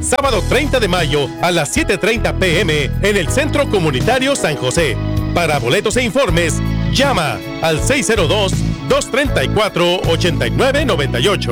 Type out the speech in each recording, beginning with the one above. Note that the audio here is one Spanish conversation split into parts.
sábado 30 de mayo a las 7:30 p.m. en el Centro Comunitario San José. Para boletos e informes, llama al 602-234-8998.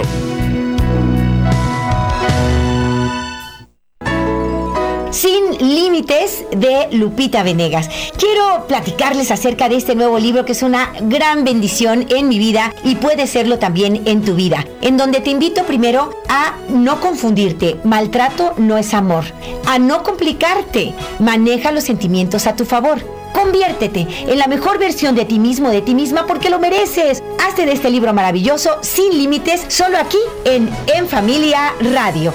Sin Límites, de Lupita Venegas. Quiero platicarles acerca de este nuevo libro que es una gran bendición en mi vida y puede serlo también en tu vida, en donde te invito primero a no confundirte. Maltrato no es amor. A no complicarte. Maneja los sentimientos a tu favor. Conviértete en la mejor versión de ti mismo, de ti misma, porque lo mereces. Hazte de este libro maravilloso, Sin Límites, solo aquí en Familia Radio.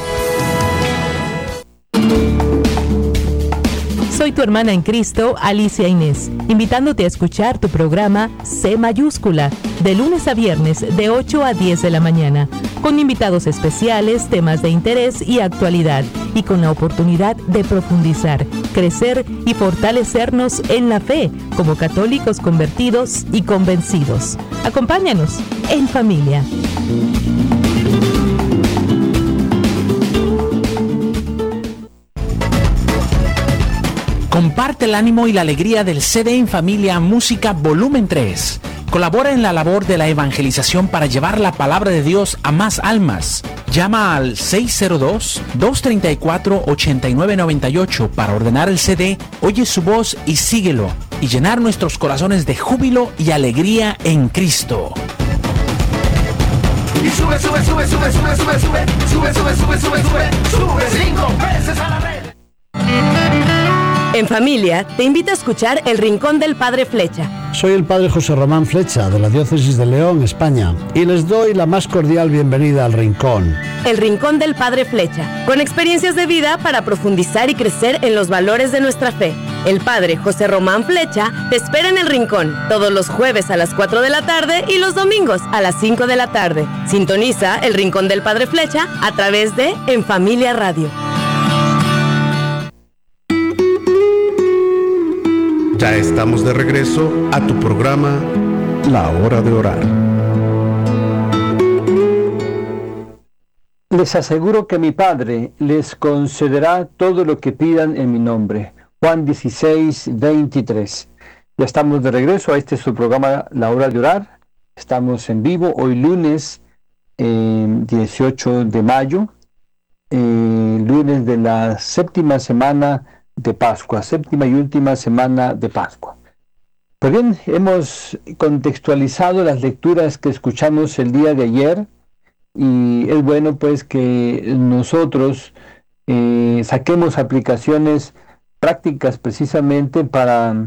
Soy tu hermana en Cristo, Alicia Inés, invitándote a escuchar tu programa C Mayúscula, de lunes a viernes de 8 a 10 de la mañana, con invitados especiales, temas de interés y actualidad, y con la oportunidad de profundizar, crecer y fortalecernos en la fe, como católicos convertidos y convencidos. Acompáñanos en familia. Comparte el ánimo y la alegría del CD en Familia Música Volumen 3. Colabora en la labor de la evangelización para llevar la palabra de Dios a más almas. Llama al 602-234-8998 para ordenar el CD, oye su voz y síguelo, y llenar nuestros corazones de júbilo y alegría en Cristo. Y sube, sube, sube, sube, sube, sube, sube, sube, sube, sube, sube, sube, sube 5 veces a la red. En Familia, te invito a escuchar El Rincón del Padre Flecha. Soy el Padre José Román Flecha, de la Diócesis de León, España, y les doy la más cordial bienvenida al Rincón. El Rincón del Padre Flecha, con experiencias de vida para profundizar y crecer en los valores de nuestra fe. El Padre José Román Flecha te espera en El Rincón, todos los jueves a las 4 de la tarde y los domingos a las 5 de la tarde. Sintoniza El Rincón del Padre Flecha a través de En Familia Radio. Ya estamos de regreso a tu programa La Hora de Orar. Les aseguro que mi Padre les concederá todo lo que pidan en mi nombre. Juan 16:23. Ya estamos de regreso a este su programa La Hora de Orar. Estamos en vivo hoy lunes 18 de mayo, lunes de la séptima semana de Pascua, séptima y última semana de Pascua. Pues bien, hemos contextualizado las lecturas que escuchamos el día de ayer y es bueno pues que nosotros saquemos aplicaciones prácticas precisamente para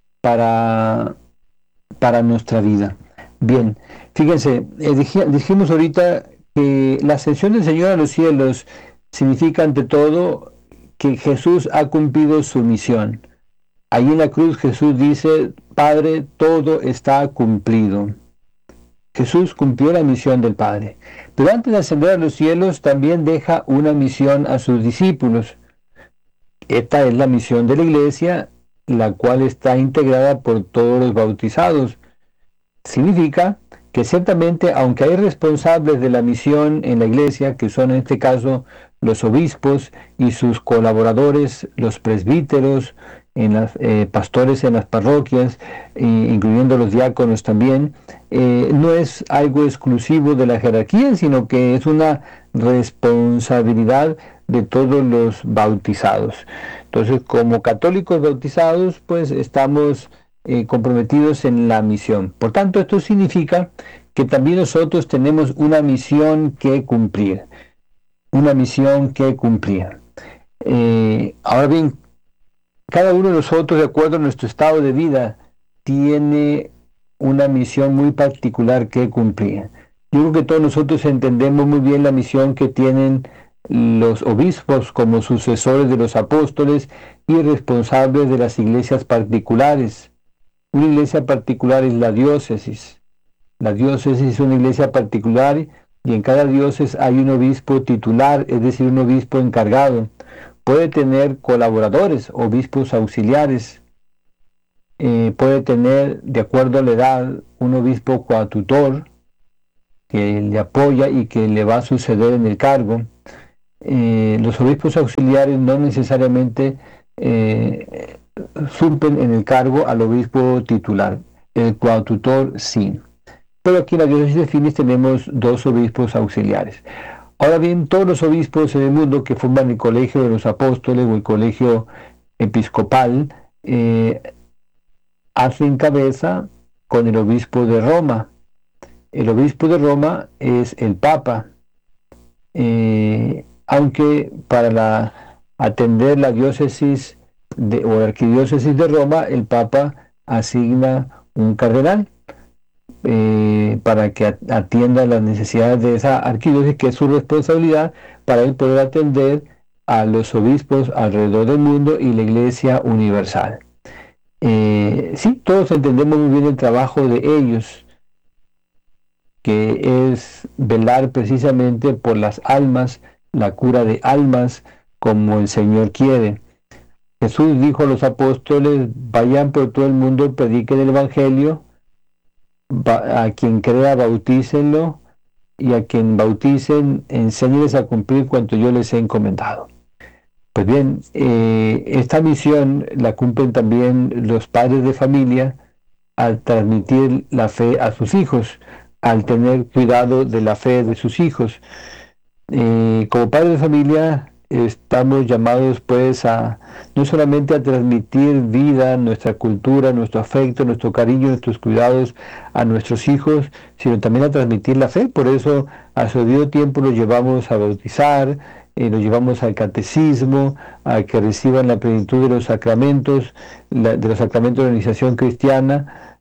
nuestra vida. Bien, fíjense, dijimos ahorita que la ascensión del Señor a los cielos significa ante todo que Jesús ha cumplido su misión. Allí en la cruz Jesús dice: Padre, todo está cumplido. Jesús cumplió la misión del Padre. Pero antes de ascender a los cielos también deja una misión a sus discípulos. Esta es la misión de la Iglesia, la cual está integrada por todos los bautizados. Significa que ciertamente, aunque hay responsables de la misión en la Iglesia, que son en este caso los obispos y sus colaboradores, los presbíteros, pastores en las parroquias, incluyendo los diáconos también, no es algo exclusivo de la jerarquía, sino que es una responsabilidad de todos los bautizados. Entonces, como católicos bautizados, pues estamos comprometidos en la misión. Por tanto, esto significa que también nosotros tenemos una misión que cumplir. Una misión que cumplir. Ahora bien, cada uno de nosotros, de acuerdo a nuestro estado de vida, tiene una misión muy particular que cumplir. Yo creo que todos nosotros entendemos muy bien la misión que tienen los obispos como sucesores de los apóstoles y responsables de las iglesias particulares. Una iglesia particular es la diócesis. La diócesis es una iglesia particular y en cada diócesis hay un obispo titular, es decir, un obispo encargado. Puede tener colaboradores, obispos auxiliares. Puede tener, de acuerdo a la edad, un obispo coadjutor que le apoya y que le va a suceder en el cargo. los obispos auxiliares no necesariamente suplen en el cargo al obispo titular, el coadjutor sí. Pero aquí en la diócesis de Phoenix tenemos 2 obispos auxiliares. Ahora bien, todos los obispos en el mundo que forman el colegio de los apóstoles o el colegio episcopal hacen cabeza con el obispo de Roma. El obispo de Roma es el Papa, aunque para atender la diócesis o la arquidiócesis de Roma, el Papa asigna un cardenal para que atienda las necesidades de esa arquidiócesis, que es su responsabilidad, para él poder atender a los obispos alrededor del mundo y la Iglesia universal. Sí, todos entendemos muy bien el trabajo de ellos, que es velar precisamente por las almas, la cura de almas, como el Señor quiere. Jesús dijo a los apóstoles: vayan por todo el mundo, prediquen el Evangelio, a quien crea bautícenlo, y a quien bauticen enséñenles a cumplir cuanto yo les he encomendado. Pues bien, esta misión la cumplen también los padres de familia al transmitir la fe a sus hijos, al tener cuidado de la fe de sus hijos. Como padres de familia estamos llamados pues no solamente a transmitir vida, nuestra cultura, nuestro afecto, nuestro cariño, nuestros cuidados a nuestros hijos, sino también a transmitir la fe. Por eso a su debido tiempo los llevamos a bautizar, los llevamos al catecismo, a que reciban la plenitud de los sacramentos, de los sacramentos de la iniciación cristiana,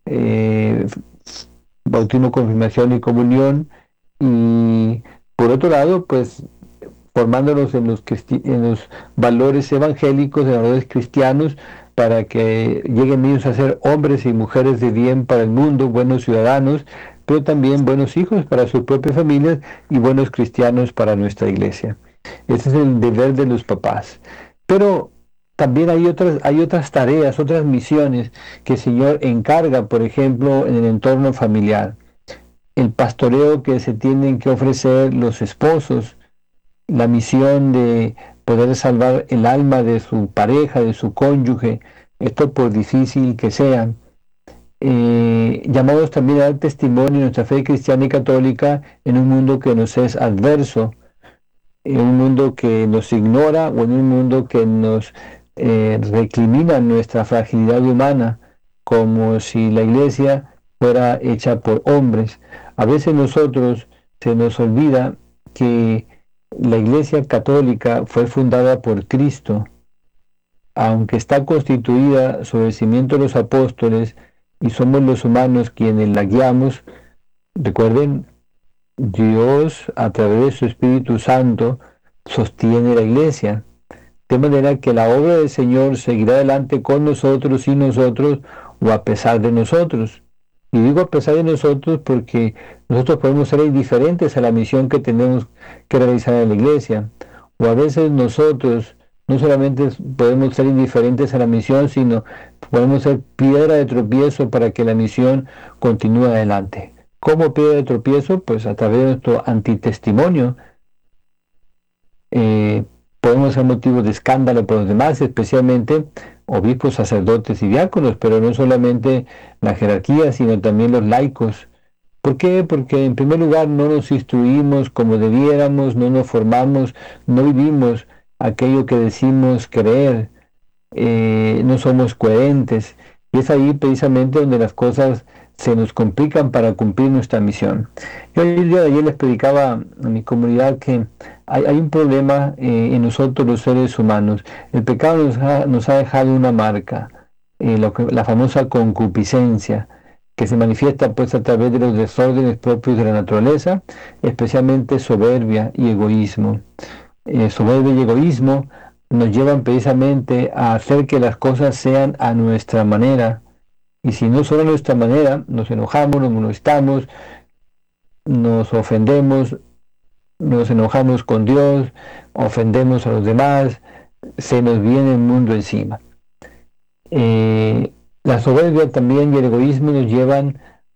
bautismo, confirmación y comunión. Y por otro lado, pues formándonos en los valores evangélicos, en los valores cristianos, para que lleguen ellos a ser hombres y mujeres de bien para el mundo, buenos ciudadanos, pero también buenos hijos para sus propias familias y buenos cristianos para nuestra iglesia. Ese es el deber de los papás. Pero también hay otras tareas, otras misiones que el Señor encarga, por ejemplo, en el entorno familiar. El pastoreo que se tienen que ofrecer los esposos, la misión de poder salvar el alma de su pareja, de su cónyuge, esto por difícil que sea. Llamados también a dar testimonio de nuestra fe cristiana y católica en un mundo que nos es adverso, en un mundo que nos ignora o en un mundo que nos recrimina nuestra fragilidad humana, como si la iglesia fuera hecha por hombres. A veces nosotros se nos olvida que la Iglesia Católica fue fundada por Cristo, aunque está constituida sobre el cimiento de los apóstoles y somos los humanos quienes la guiamos. Recuerden, Dios a través de su Espíritu Santo sostiene la Iglesia, de manera que la obra del Señor seguirá adelante con nosotros, sin nosotros o a pesar de nosotros. Y digo a pesar de nosotros porque nosotros podemos ser indiferentes a la misión que tenemos que realizar en la iglesia. O a veces nosotros no solamente podemos ser indiferentes a la misión, sino podemos ser piedra de tropiezo para que la misión continúe adelante. ¿Cómo piedra de tropiezo? Pues a través de nuestro antitestimonio. Podemos ser motivo de escándalo para los demás, especialmente obispos, sacerdotes y diáconos, pero no solamente la jerarquía, sino también los laicos. ¿Por qué? Porque en primer lugar no nos instruimos como debiéramos, no nos formamos, no vivimos aquello que decimos creer, no somos coherentes, y es ahí precisamente donde las cosas se nos complican para cumplir nuestra misión. Yo el día de ayer les predicaba a mi comunidad que hay un problema en nosotros los seres humanos. El pecado nos ha dejado una marca, la famosa concupiscencia, que se manifiesta pues a través de los desórdenes propios de la naturaleza, especialmente soberbia y egoísmo. Soberbia y egoísmo nos llevan precisamente a hacer que las cosas sean a nuestra manera. Y si no son a nuestra manera, nos enojamos, nos molestamos, nos ofendemos, nos enojamos con Dios, ofendemos a los demás, se nos viene el mundo encima. La soberbia también y el egoísmo nos llevan a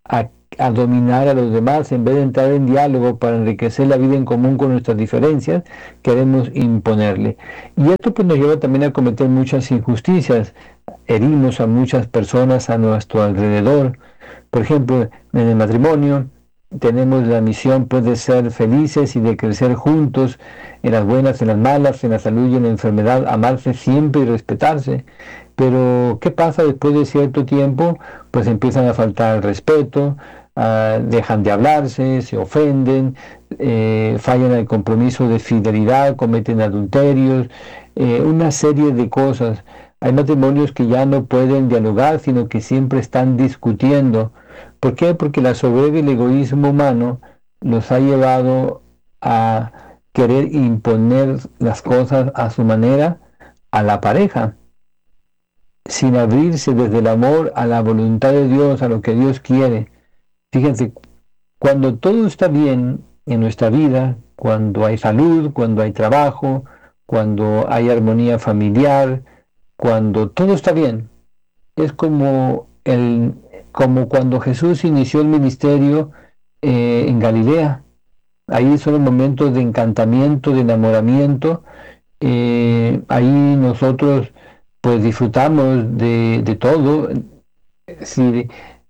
a dominar a los demás, en vez de entrar en diálogo para enriquecer la vida en común con nuestras diferencias, queremos imponerle. Y esto pues nos lleva también a cometer muchas injusticias, herimos a muchas personas a nuestro alrededor. Por ejemplo, en el matrimonio tenemos la misión pues de ser felices y de crecer juntos, en las buenas, en las malas, en la salud y en la enfermedad, amarse siempre y respetarse. Pero ¿qué pasa después de cierto tiempo? Pues empiezan a faltar el respeto, dejan de hablarse, se ofenden, fallan el compromiso de fidelidad, cometen adulterios, una serie de cosas. Hay matrimonios que ya no pueden dialogar, sino que siempre están discutiendo. ¿Por qué? Porque la soberbia y el egoísmo humano los ha llevado a querer imponer las cosas a su manera a la pareja, sin abrirse desde el amor a la voluntad de Dios, a lo que Dios quiere. Fíjense, cuando todo está bien en nuestra vida, cuando hay salud, cuando hay trabajo, cuando hay armonía familiar, cuando todo está bien, es como cuando Jesús inició el ministerio en Galilea. Ahí son los momentos de encantamiento, de enamoramiento. Ahí nosotros pues disfrutamos de todo. Si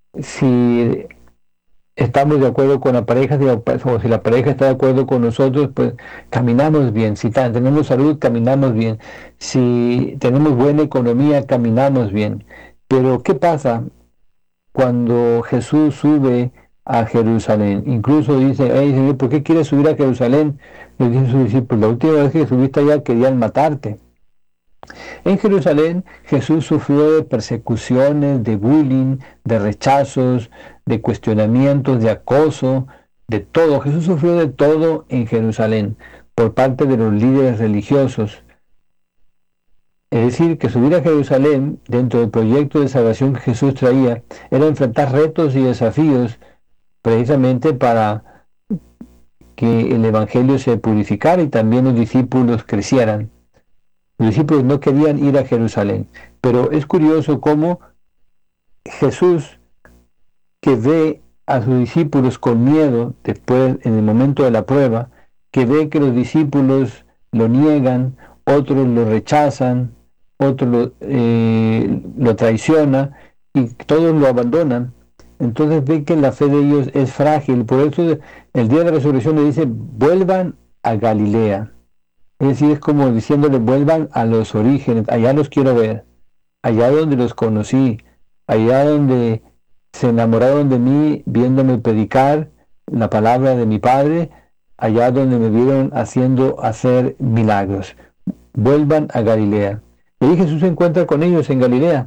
estamos de acuerdo con la pareja, o si la pareja está de acuerdo con nosotros, pues caminamos bien. Si tenemos salud, caminamos bien. Si tenemos buena economía, caminamos bien. Pero ¿qué pasa cuando Jesús sube a Jerusalén? Incluso dice, Señor, ¿por qué quieres subir a Jerusalén? Le dicen sus discípulos, la última vez que subiste allá querían matarte. En Jerusalén Jesús sufrió de persecuciones, de bullying, de rechazos, de cuestionamientos, de acoso, de todo. Jesús sufrió de todo en Jerusalén por parte de los líderes religiosos. Es decir, que subir a Jerusalén, dentro del proyecto de salvación que Jesús traía, era enfrentar retos y desafíos precisamente para que el Evangelio se purificara y también los discípulos crecieran. Los discípulos no querían ir a Jerusalén, pero es curioso cómo Jesús, que ve a sus discípulos con miedo después, en el momento de la prueba, que ve que los discípulos lo niegan, otros lo rechazan, otros lo traicionan y todos lo abandonan. Entonces ve que la fe de ellos es frágil. Por eso el día de la resurrección le dice, vuelvan a Galilea. Es decir, es como diciéndole, vuelvan a los orígenes, allá los quiero ver, allá donde los conocí, allá donde se enamoraron de mí viéndome predicar la palabra de mi Padre, allá donde me vieron hacer milagros. Vuelvan a Galilea. Y ahí Jesús se encuentra con ellos en Galilea,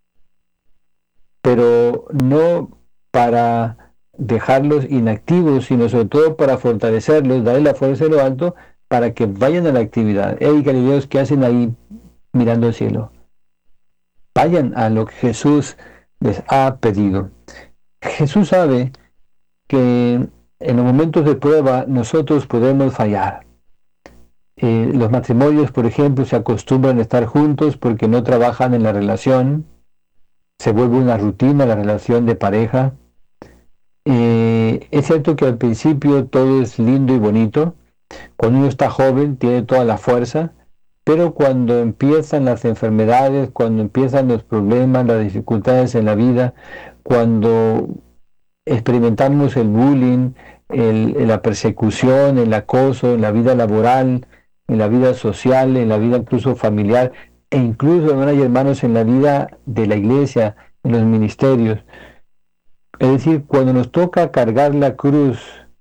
pero no para dejarlos inactivos, sino sobre todo para fortalecerlos, darles la fuerza de lo alto, para que vayan a la actividad. Hey, galileos, ¿qué hacen ahí mirando al cielo? Vayan a lo que Jesús les ha pedido. Jesús sabe que en los momentos de prueba nosotros podemos fallar. Los matrimonios, por ejemplo, se acostumbran a estar juntos porque no trabajan en la relación. Se vuelve una rutina la relación de pareja. Es cierto que al principio todo es lindo y bonito. Cuando uno está joven tiene toda la fuerza, pero cuando empiezan las enfermedades, cuando empiezan los problemas, las dificultades en la vida, cuando experimentamos el bullying, la persecución, el acoso en la vida laboral, en la vida social, en la vida incluso familiar, e incluso, hermanas y hermanos, en la vida de la iglesia, en los ministerios. Es decir, cuando nos toca cargar la cruz,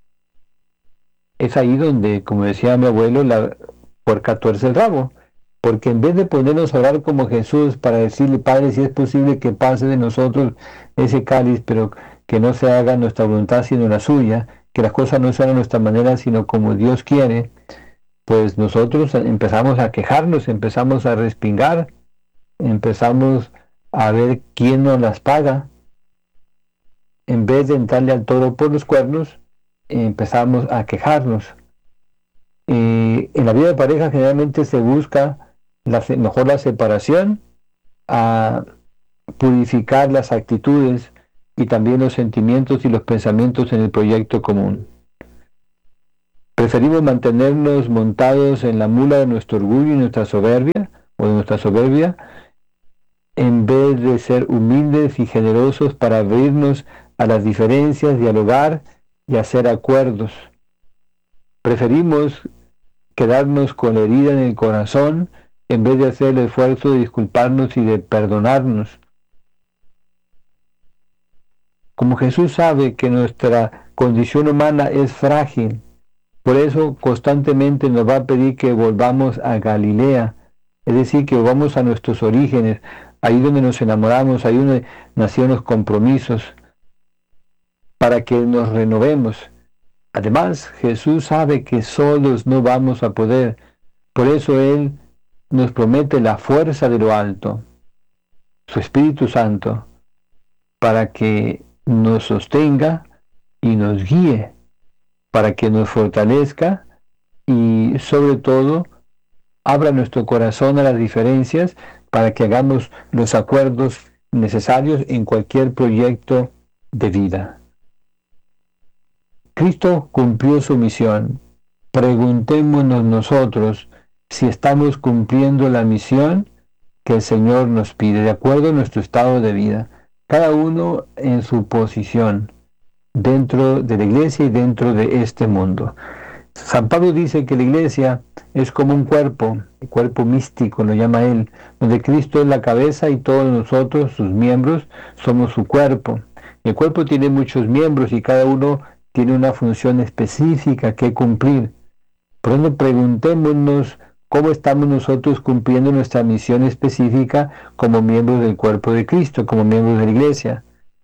es ahí donde, como decía mi abuelo, la puerca tuerce el rabo. Porque en vez de ponernos a orar como Jesús para decirle, Padre, si es posible que pase de nosotros ese cáliz, pero que no se haga nuestra voluntad sino la suya, que las cosas no sean a nuestra manera sino como Dios quiere, pues nosotros empezamos a quejarnos, empezamos a respingar, empezamos a ver quién nos las paga. En vez de entrarle al toro por los cuernos, empezamos a quejarnos. En la vida de pareja generalmente se busca mejor la separación, a purificar las actitudes, y también los sentimientos y los pensamientos en el proyecto común. Preferimos mantenernos montados en la mula de nuestro orgullo y nuestra soberbia, en vez de ser humildes y generosos para abrirnos a las diferencias, dialogar y hacer acuerdos. Preferimos quedarnos con la herida en el corazón en vez de hacer el esfuerzo de disculparnos y de perdonarnos. Como Jesús sabe que nuestra condición humana es frágil, por eso constantemente nos va a pedir que volvamos a Galilea, es decir, que volvamos a nuestros orígenes, ahí donde nos enamoramos, ahí donde nacieron los compromisos, para que nos renovemos. Además, Jesús sabe que solos no vamos a poder, por eso Él nos promete la fuerza de lo alto, su Espíritu Santo, para que nos sostenga y nos guíe, para que nos fortalezca y sobre todo abra nuestro corazón a las diferencias para que hagamos los acuerdos necesarios en cualquier proyecto de vida. Cristo cumplió su misión. Preguntémonos nosotros si estamos cumpliendo la misión que el Señor nos pide, de acuerdo a nuestro estado de vida, cada uno en su posición, dentro de la iglesia y dentro de este mundo. San Pablo dice que la iglesia es como un cuerpo, el cuerpo místico lo llama él, donde Cristo es la cabeza y todos nosotros, sus miembros, somos su cuerpo. El cuerpo tiene muchos miembros y cada uno tiene una función específica que cumplir. Por eso preguntémonos cómo estamos nosotros cumpliendo nuestra misión específica como miembros del cuerpo de Cristo, como miembros de la iglesia.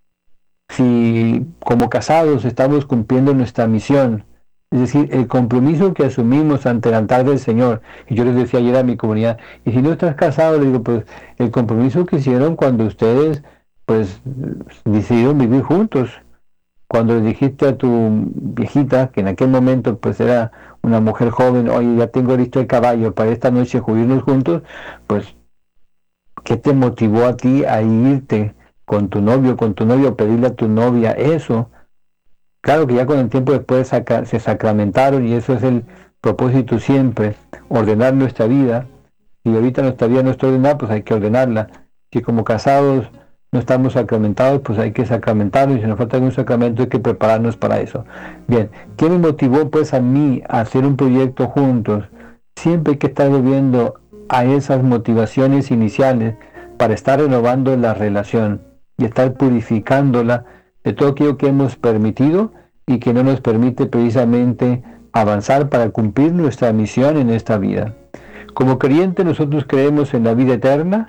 Si como casados estamos cumpliendo nuestra misión, es decir, el compromiso que asumimos ante el altar del Señor. Y yo les decía ayer a mi comunidad, y si no estás casado, le digo, pues el compromiso que hicieron cuando ustedes pues decidieron vivir juntos. Cuando le dijiste a tu viejita, que en aquel momento pues era una mujer joven, oye, ya tengo listo el caballo para esta noche jugarnos juntos, pues ¿qué te motivó a ti a irte con tu novio, pedirle a tu novia eso? Claro que ya con el tiempo después se sacramentaron y eso es el propósito siempre, ordenar nuestra vida. Y ahorita nuestra vida no está ordenada, pues hay que ordenarla. Si como casados no estamos sacramentados, pues hay que sacramentarlo, y si nos falta algún sacramento hay que prepararnos para eso. Bien, ¿qué me motivó pues a mí a hacer un proyecto juntos? Siempre hay que estar volviendo a esas motivaciones iniciales para estar renovando la relación y estar purificándola de todo aquello que hemos permitido y que no nos permite precisamente avanzar para cumplir nuestra misión en esta vida. Como creyentes nosotros creemos en la vida eterna,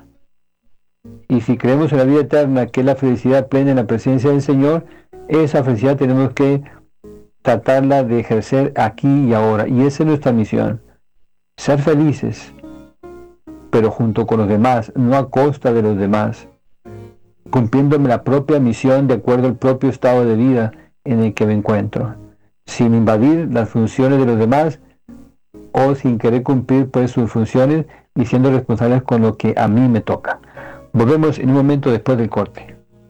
y si creemos en la vida eterna, que es la felicidad plena en la presencia del Señor, esa felicidad tenemos que tratarla de ejercer aquí y ahora, y esa es nuestra misión, ser felices, pero junto con los demás, no a costa de los demás, cumpliéndome la propia misión de acuerdo al propio estado de vida en el que me encuentro, sin invadir las funciones de los demás o sin querer cumplir pues sus funciones y siendo responsables con lo que a mí me toca. Volvemos en un momento después del corte.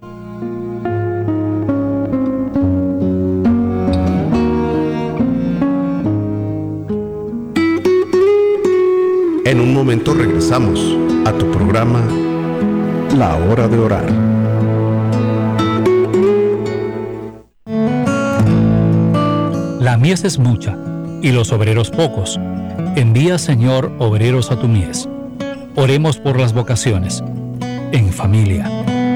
En un momento regresamos a tu programa La Hora de Orar. La mies es mucha y los obreros pocos. Envía, Señor, obreros a tu mies. Oremos por las vocaciones. En familia.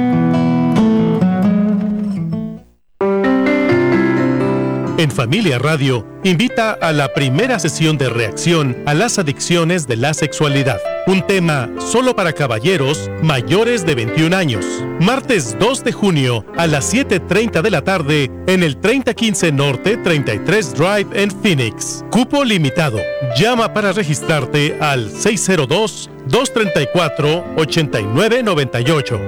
En Familia Radio invita a la primera sesión de reacción a las adicciones de la sexualidad. Un tema solo para caballeros mayores de 21 años. Martes 2 de junio a las 7:30 de la tarde en el 3015 Norte 33 Drive en Phoenix. Cupo limitado. Llama para registrarte al 602-234-8998.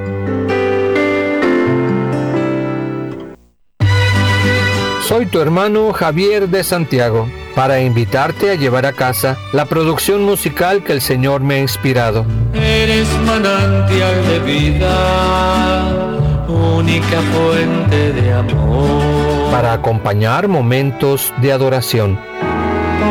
Soy tu hermano Javier de Santiago, para invitarte a llevar a casa la producción musical que el Señor me ha inspirado. Eres manantial de vida, única fuente de amor. Para acompañar momentos de adoración.